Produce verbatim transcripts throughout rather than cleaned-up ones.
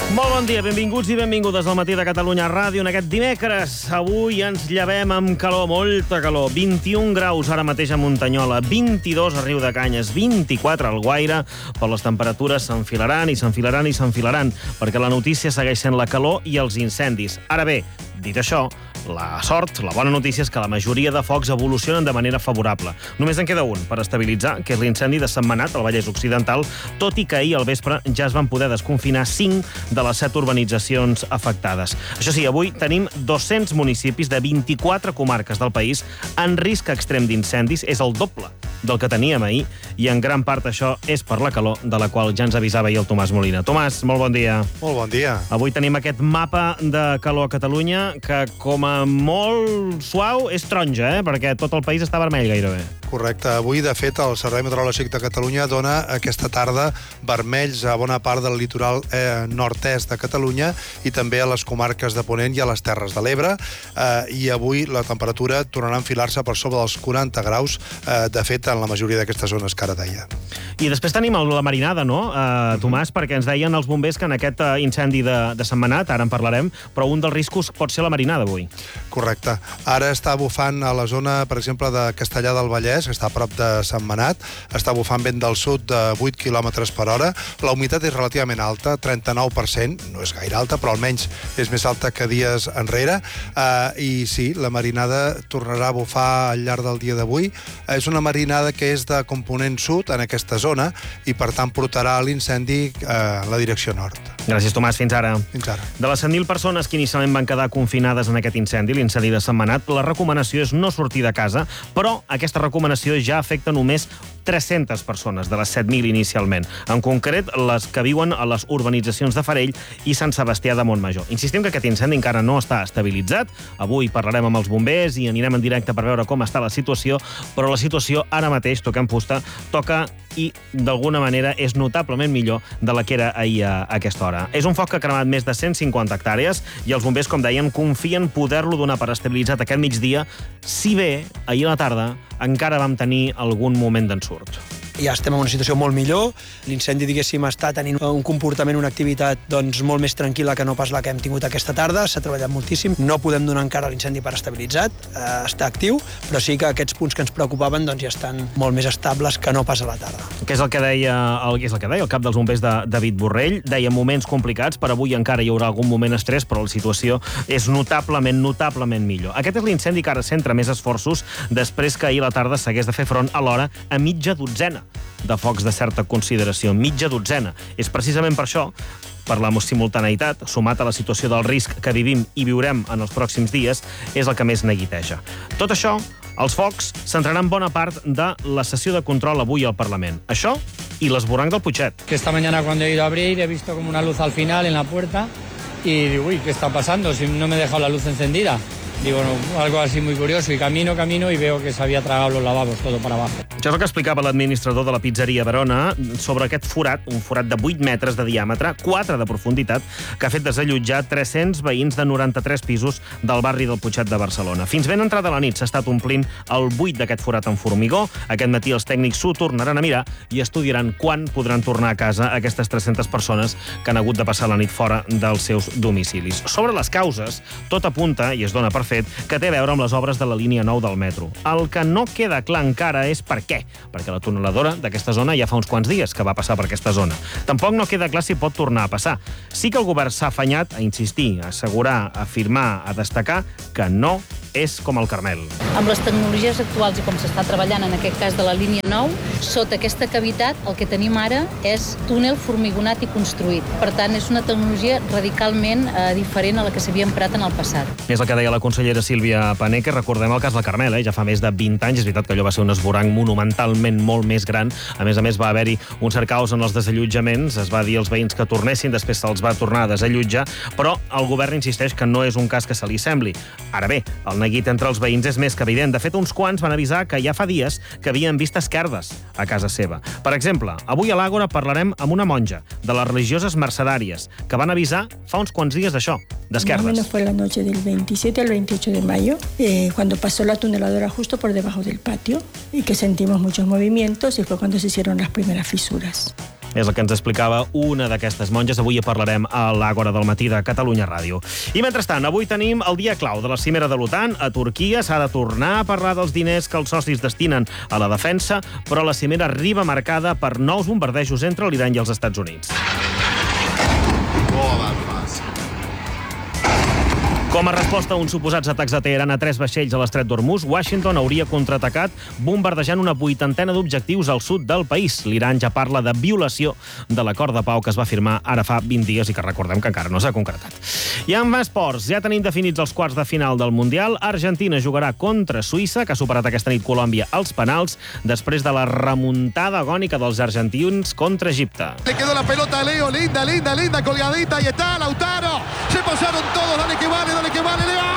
Molt bon dia, benvinguts i benvingudes al Matí de Catalunya Ràdio en aquest dimecres. Avui ens llevem amb calor, molta calor. vint-i-un graus ara mateix a Muntanyola, vint-i-dos a Riu de Canyes, vint-i-quatre al Guaire, però les temperatures s'enfilaran i s'enfilaran i s'enfilaran, perquè la notícia segueix sent la calor i els incendis. Ara bé, dit això, la sort, la bona notícia és que la majoria de focs evolucionen de manera favorable. Només en queda un per estabilitzar, que és l'incendi de Sentmenat, al Vallès Occidental, tot i que ahir al vespre ja es van poder desconfinar cinc de les set urbanitzacions afectades. Això sí, avui tenim dos-cents municipis de vint-i-quatre comarques del país en risc extrem d'incendis. És el doble del que teníem ahir, i en gran part això és per la calor, de la qual ja ens avisava ahir el Tomàs Molina. Tomàs, molt bon dia. Molt bon dia. Avui tenim aquest mapa de calor a Catalunya que, com a molt suau, és taronja, eh? Perquè tot el país està vermell gairebé. Correcte. Avui, de fet, el Servei Meteorològic de Catalunya dona aquesta tarda vermells a bona part del litoral eh, nord-est de Catalunya i també a les comarques de Ponent i a les Terres de l'Ebre. Eh, I avui la temperatura tornarà a enfilar-se per sobre dels quaranta graus, eh, de fet, en la majoria d'aquestes zones que ara deia. I després tenim la marinada, no, eh, Tomàs? Perquè ens deien els bombers que en aquest eh, incendi de, de Sentmenat, ara en parlarem, però un dels riscos pot ser la marinada avui. Correcte. Ara està bufant a la zona, per exemple, de Castellar del Vallès, que està a prop de Sentmenat, està bufant vent del sud de vuit quilòmetres per hora. La humitat és relativament alta, trenta-nou per cent, no és gaire alta, però almenys és més alta que dies enrere. Uh, I sí, la marinada tornarà a bufar al llarg del dia d'avui. Uh, és una marinada que és de component sud en aquesta zona i, per tant, portarà l'incendi uh, en la direcció nord. Gràcies, Tomàs. Fins ara. Fins ara. De les set mil persones que inicialment van quedar confinades en aquest incendi, l'incendi de Sentmenat, la recomanació és no sortir de casa, però aquesta recomanació ja afecta només tres-centes persones de les set mil inicialment. En concret, les que viuen a les urbanitzacions de Farell i Sant Sebastià de Montmajor. Insistim que aquest incendi encara no està estabilitzat. Avui parlarem amb els bombers i anirem en directe per veure com està la situació, però la situació ara mateix, toquem fusta, toca i, d'alguna manera, és notablement millor de la que era ahir a aquesta hora. És un foc que ha cremat més de cent cinquanta hectàrees i els bombers, com deien, confien poder-lo donar per estabilitzat aquest migdia, si bé ahir a la tarda encara vam tenir algun moment d'ensurt. Ja estem en una situació molt millor. L'incendi, diguéssim, està tenint un comportament, una activitat doncs, molt més tranquil·la que no pas la que hem tingut aquesta tarda. S'ha treballat moltíssim. No podem donar encara l'incendi per estabilitzat. Eh, està actiu, però sí que aquests punts que ens preocupaven doncs, ja estan molt més estables que no pas a la tarda. Què és el que deia el, és el, que deia el cap dels bombers de David Borrell? Deia moments complicats, per avui encara hi haurà algun moment estrès, però la situació és notablement, notablement millor. Aquest és l'incendi que ara centra més esforços després que ahir a la tarda s'hagués de fer front alhora a mitja dotzena de focs de certa consideració. Mitja dotzena. És precisament per això, per la simultaneïtat, sumat a la situació del risc que vivim i viurem en els pròxims dies, és el que més neguiteja. Tot això, els focs, centraran bona part de la sessió de control avui al Parlament. Això i l'esborranc del Putxet. Que esta mañana cuando he ido a abrir he visto como una luz al final en la puerta y digo, uy, ¿qué está pasando? Si no me he dejado la luz encendida. Digo, no, algo así muy curioso, y camino, camino y veo que se había tragado los lavabos todo para abajo. Això és el que explicava l'administrador de la pizzeria Verona sobre aquest forat, un forat de vuit metres de diàmetre, quatre de profunditat, que ha fet desallotjar tres-cents veïns de noranta-tres pisos del barri del Putxet de Barcelona. Fins ben entrada la nit s'ha estat omplint el buit d'aquest forat en formigó. Aquest matí els tècnics s'ho tornaran a mirar i estudiaran quan podran tornar a casa aquestes tres-centes persones que han hagut de passar la nit fora dels seus domicilis. Sobre les causes, tot apunta, i es dona per fet, que té a veure amb les obres de la línia nou del metro. El que no queda clar encara és per què, perquè la tuneladora d'aquesta zona ja fa uns quants dies que va passar per aquesta zona. Tampoc no queda clar si pot tornar a passar. Sí que el govern s'ha afanyat a insistir, a assegurar, a afirmar, a destacar que no és com el Carmel. Amb les tecnologies actuals i com s'està treballant en aquest cas de la línia nou, sota aquesta cavitat el que tenim ara és túnel formigonat i construït. Per tant, és una tecnologia radicalment eh, diferent a la que s'havia emprat en el passat. És el que deia la consellera Sílvia Pané, que recordem el cas del Carmel, eh? Ja fa més de vint anys. És veritat que allò va ser un esborranc monumentalment molt més gran. A més a més, va haver-hi un cert caos en els desallotjaments. Es va dir als veïns que tornessin, després se'ls va tornar a desallotjar, però el govern insisteix que no és un cas que se li sembli. Ara bé, el neguit entre els veïns és més que evident. De fet, uns quants van avisar que ja fa dies que havien vist esquerdes a casa seva. Per exemple, avui a l'Àgora parlarem amb una monja de les religioses mercedàries que van avisar fa uns quants dies d'això, d'esquerdes. Más o menos fue la noche del veintisiete al veintiocho de mayo, eh, cuando pasó la tuneladora justo por debajo del patio y que sentimos muchos movimientos y fue cuando se hicieron las primeras fisuras. És el que ens explicava una d'aquestes monges. Avui hi parlarem a l'Àgora del matí de Catalunya Ràdio. I mentrestant, avui tenim el dia clau de la cimera de l'OTAN a Turquia. S'ha de tornar a parlar dels diners que els socis destinen a la defensa, però la cimera arriba marcada per nous bombardejos entre l'Iran i els Estats Units. Com a resposta a uns suposats atacs de Teheran a tres vaixells a l'estret d'Hormuz, Washington hauria contraatacat bombardejant una vuitantena d'objectius al sud del país. L'Iran ja parla de violació de l'acord de pau que es va firmar ara fa vint dies i que recordem que encara no s'ha concretat. I en esports, ja tenim definits els quarts de final del Mundial. Argentina jugarà contra Suïssa, que ha superat aquesta nit Colòmbia als penals, després de la remuntada agònica dels argentins contra Egipte. Le quedó la pelota a Leo, linda, linda, linda, colgadita, y está Lautaro. Se posaron todos, dale que vale, dale que vale, León.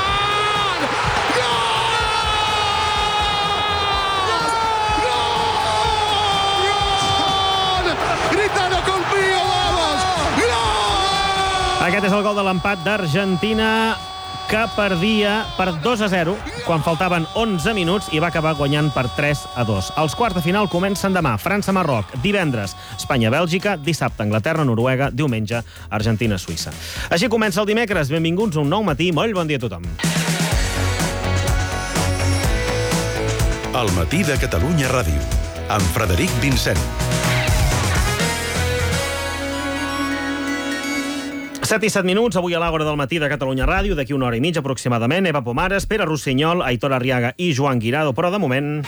¡Gol! ¡Gol! ¡Grítalo conmigo, vamos! ¡Gol! Aquest és el gol de l'empat d'Argentina, que perdia per dos a zero quan faltaven onze minuts i va acabar guanyant per tres a dos. Els quarts de final comencen demà. França-Marroc, divendres Espanya-Bèlgica, dissabte Anglaterra-Noruega, diumenge Argentina-Suïssa. Així comença el dimecres. Benvinguts a un nou matí. Molt bon dia a tothom. El matí de Catalunya Ràdio, amb Frederic Vincent. set i set minuts, avui a l'Àgora del matí de Catalunya Ràdio, d'aquí una hora i mitja aproximadament. Eva Pomares, Pere Rossinyol, Aitor Arriaga i Joan Guirado, però de moment...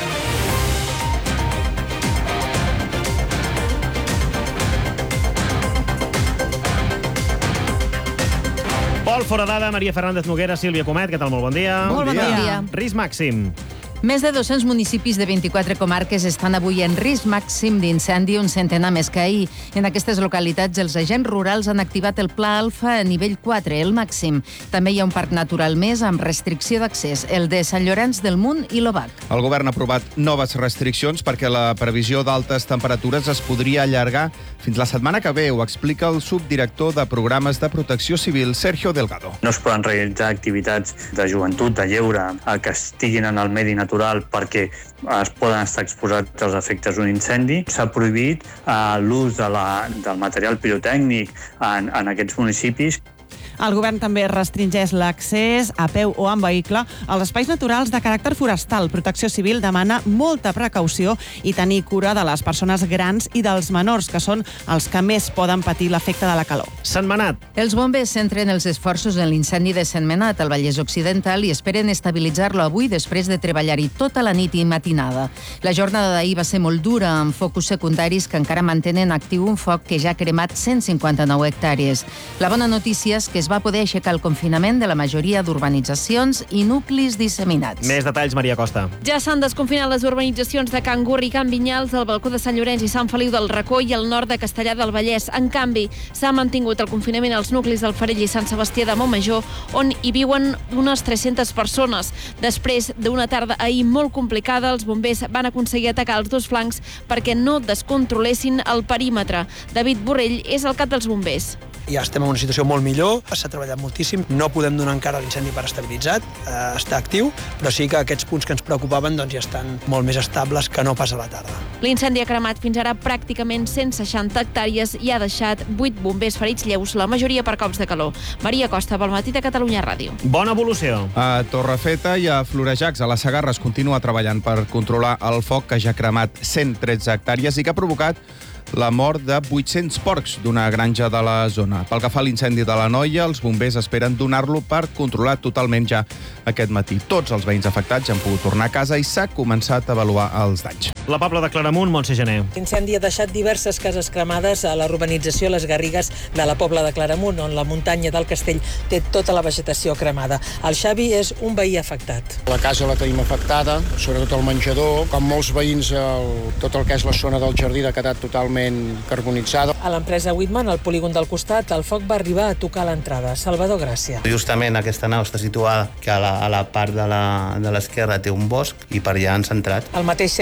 Pol Foradada, Maria Fernández Noguera, Sílvia Comet, què tal? Molt bon dia. Molt bon dia. Risc màxim. Més de dos-cents municipis de vint-i-quatre comarques estan avui en risc màxim d'incendi, un centenar més que ahir. En aquestes localitats, els agents rurals han activat el Pla Alfa a nivell quatre, el màxim. També hi ha un parc natural més amb restricció d'accés, el de Sant Llorenç del Munt i l'Obac. El govern ha aprovat noves restriccions perquè la previsió d'altes temperatures es podria allargar fins la setmana que ve. Ho explica el subdirector de Programes de Protecció Civil, Sergio Delgado. No es poden realitzar activitats de joventut, de lleure, que estiguin en el medi natural perquè es poden estar exposats als efectes d'un incendi. S'ha prohibit uh, l'ús de la, del material pirotècnic en, en aquests municipis. El govern també restringeix l'accés a peu o amb vehicle als espais naturals de caràcter forestal. Protecció Civil demana molta precaució i tenir cura de les persones grans i dels menors, que són els que més poden patir l'efecte de la calor. Sentmenat. Els bombers centren els esforços en l'incendi de Sentmenat, al Vallès Occidental, i esperen estabilitzar-lo avui després de treballar-hi tota la nit i matinada. La jornada d'ahir va ser molt dura, amb focus secundaris que encara mantenen actiu un foc que ja ha cremat cent cinquanta-nou hectàrees. La bona notícia és que es va poder aixecar el confinament de la majoria d'urbanitzacions i nuclis disseminats. Més detalls, Maria Costa. Ja s'han desconfinat les urbanitzacions de Can Gurri i Can Vinyals, el Balcó de Sant Llorenç i Sant Feliu del Racó i el nord de Castellar del Vallès. En canvi, s'ha mantingut el confinament als nuclis del Farell i Sant Sebastià de Montmajor, on hi viuen unes tres-centes persones. Després d'una tarda ahir molt complicada, els bombers van aconseguir atacar els dos flancs perquè no descontrolessin el perímetre. David Borrell és el cap dels bombers. Ja estem en una situació molt millor, s'ha treballat moltíssim, no podem donar encara l'incendi per estabilitzat, eh, està actiu, però sí que aquests punts que ens preocupaven doncs, ja estan molt més estables que no pas a la tarda. L'incendi ha cremat fins ara pràcticament cent seixanta hectàrees i ha deixat vuit bombers ferits lleus, la majoria per cops de calor. Maria Costa, pel matí de Catalunya Ràdio. Bona evolució. A Torrefeta i a Florejacs, a la Segarra, es continua treballant per controlar el foc que ja ha cremat cent tretze hectàrees i que ha provocat la mort de vuit-cents porcs d'una granja de la zona. Pel que fa a l'incendi de la Noia, els bombers esperen donar-lo per controlar totalment ja aquest matí. Tots els veïns afectats han pogut tornar a casa i s'ha començat a avaluar els danys. La Pobla de Claramunt, Montse Gené. L'incendi ha deixat diverses cases cremades a la urbanització Les Garrigues de la Pobla de Claramunt, on la muntanya del castell té tota la vegetació cremada. El Xavi és un veí afectat. La casa la tenim afectada, sobretot el menjador. Com molts veïns, el, tot el que és la zona del jardí ha quedat totalment carbonitzada. A l'empresa Whitman, al polígon del costat, el foc va arribar a tocar l'entrada. Salvador Gràcia. Justament aquesta nau està situada que a la, a la part de l'esquerra té un bosc i per allà han centrat. Al mateix centre de la Pobla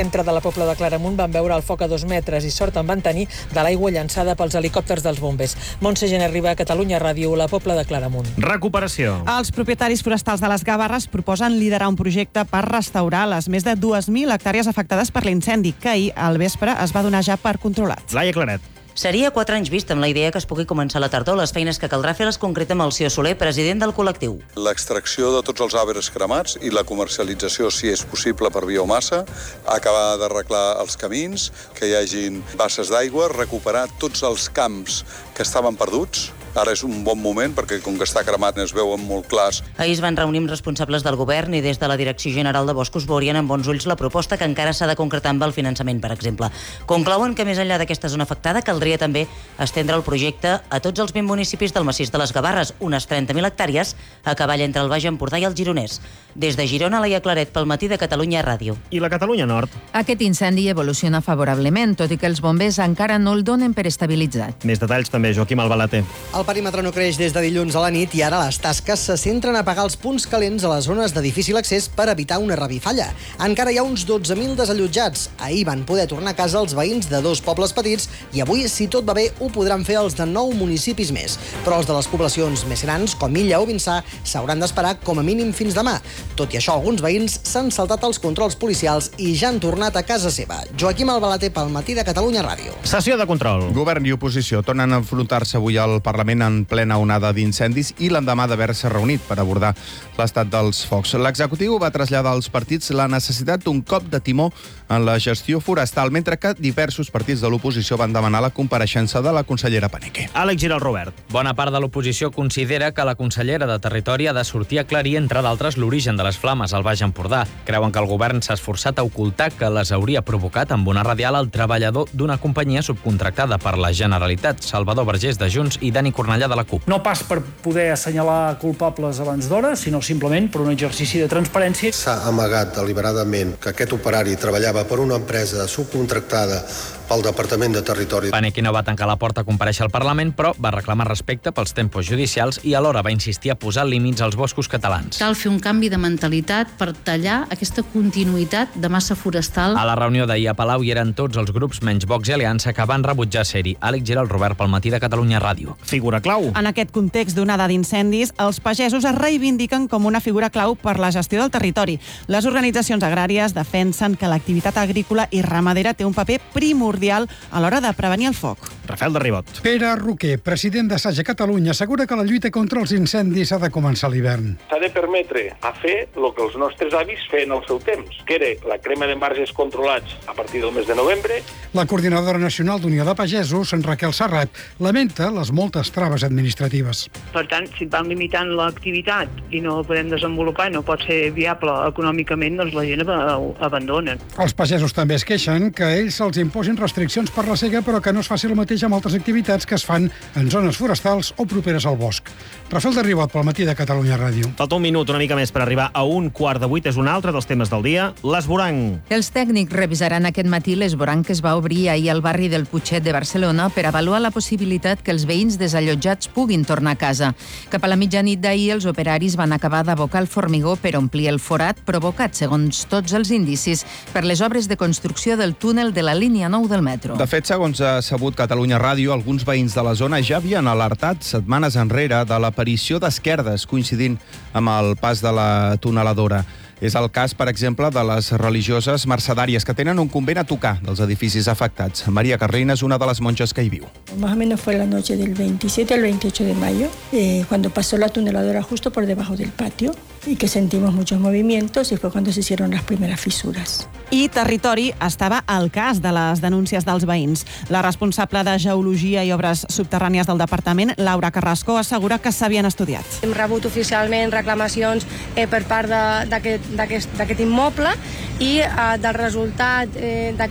Pobla de Claramunt van veure el foc a dos metres i sort en van tenir de l'aigua llançada pels helicòpters dels bombers. Montse Gener Riba, Catalunya Ràdio, la Pobla de Claramunt. Recuperació. Els propietaris forestals de les Gavarres proposen liderar un projecte per restaurar les més de dues mil hectàrees afectades per l'incendi, que ahir al vespre es va donar ja per controlat. Laia Claret. Seria quatre anys vist amb la idea que es pugui començar la tardor. Les feines que caldrà fer les concreta amb el Cio Soler, president del col·lectiu. L'extracció de tots els arbres cremats i la comercialització, si és possible, per biomassa, acabar d'arreglar els camins, que hi hagin basses d'aigua, recuperar tots els camps que estaven perduts. Ara és un bon moment perquè, com que està cremat, es veuen molt clars. Ahir es van reunir amb responsables del govern i des de la Direcció General de Boscos veurien amb bons ulls la proposta que encara s'ha de concretar amb el finançament, per exemple. Conclouen que més enllà d'aquesta zona afectada caldria també estendre el projecte a tots els vint municipis del massís de les Gavarres, unes trenta mil hectàrees, a cavall entre el Baix Empordà i el Gironès. Des de Girona, Laia Claret, pel Matí de Catalunya Ràdio. I la Catalunya Nord? Aquest incendi evoluciona favorablement, tot i que els bombers encara no el donen per estabilitzat. Més detalls també, Joaquim Albalater. El perímetre no creix des de dilluns a la nit i ara les tasques se centren a apagar els punts calents a les zones de difícil accés per evitar una revifalla. Encara hi ha uns dotze mil desallotjats. Ahir van poder tornar a casa els veïns de dos pobles petits i avui, si tot va bé, ho podran fer els de nou municipis més. Però els de les poblacions més grans, com Illa o Vinçà, s'hauran d'esperar com a mínim fins demà. Tot i això, alguns veïns s'han saltat els controls policials i ja han tornat a casa seva. Joaquim Albalater, pel Matí de Catalunya Ràdio. Sessió de control. Govern i oposició tornen a enfrontar-se avui al Parlament en plena onada d'incendis i l'endemà d'haver-se reunit per abordar l'estat dels focs. L'executiu va traslladar als partits la necessitat d'un cop de timó en la gestió forestal, mentre que diversos partits de l'oposició van demanar la compareixença de la consellera Paneque. Àlex Giral Robert. Bona part de l'oposició considera que la consellera de Territori ha de sortir a aclarir, entre d'altres, l'origen de les flames al Baix Empordà. Creuen que el govern s'ha esforçat a ocultar que les hauria provocat amb una radial al treballador d'una companyia subcontractada per la Generalitat, Salvador Vergés de Junts i Dani Cornellà de la CUP. No pas per poder assenyalar culpables abans d'hora, sinó simplement per un exercici de transparència. S'ha amagat deliberadament que aquest operari treballava per una empresa subcontractada pel Departament de Territori. Paneque no va tancar la porta a comparèixer al Parlament, però va reclamar respecte pels tempos judicials i alhora va insistir a posar límits als boscos catalans. Cal fer un canvi de mentalitat per tallar aquesta continuïtat de massa forestal. A la reunió d'ahir a Palau hi eren tots els grups menys Vox i Aliança que van rebutjar ser-hi. Àlex Giral Robert, pel Matí de Catalunya Ràdio. Figura clau. En aquest context d'onada d'incendis, els pagesos es reivindiquen com una figura clau per la gestió del territori. Les organitzacions agràries defensen que l'activitat agrícola i ramadera té un paper primordial a l'hora de prevenir el foc. Rafael de Ribot. Pere Roquer, president d'Assaja Catalunya, assegura que la lluita contra els incendis ha de començar a l'hivern. S'ha de permetre a fer el que els nostres avis feien al seu temps, que era la crema de marges controlats a partir del mes de novembre. La coordinadora nacional d'Unió de Pagesos, en Raquel Serrat, lamenta les moltes traves administratives. Per tant, si et van limitant l'activitat i no la podem desenvolupar i no pot ser viable econòmicament, doncs la gent abandona. Els pagesos també es queixen que a ells se'ls imposin restriccions per la sega, però que no es faci el mateix amb altres activitats que es fan en zones forestals o properes al bosc. Rafael de Ribot, pel Matí de Catalunya Ràdio. Falta un minut, una mica més, per arribar a un quart de vuit. És un altre dels temes del dia, l'esvoranc. Els tècnics revisaran aquest matí l'esvoranc que es va obrir ahir al barri del Putxet de Barcelona per avaluar la possibilitat que els veïns desallotjats puguin tornar a casa. Cap a la mitjanit d'ahir, els operaris van acabar d'abocar el formigó per omplir el forat provocat, segons tots els indicis, per les obres de construcció del túnel de la línia nou del metro. De fet, segons ha sabut Catalunya Ràdio, alguns veïns de la zona ja havien alertat setmanes enrere de l'aparició d'esquerdes coincidint amb el pas de la tuneladora. És el cas, per exemple, de les religioses mercedàries que tenen un convent a tocar dels edificis afectats. Maria Carreina és una de les monges que hi viu. Más o menos fue la noche del veintisiete al veintiocho de mayo, eh, cuando pasó la tuneladora justo por debajo del patio y que sentimos muchos movimientos y fue cuando se hicieron las primeras fisuras. I Territori estava al cas de les denúncies dels veïns. La responsable de Geologia i Obres Subterrànies del departament, Laura Carrasco, assegura que s'havien estudiat. Hem rebut oficialment reclamacions eh, per part d'aquest immoble i eh, del resultat eh,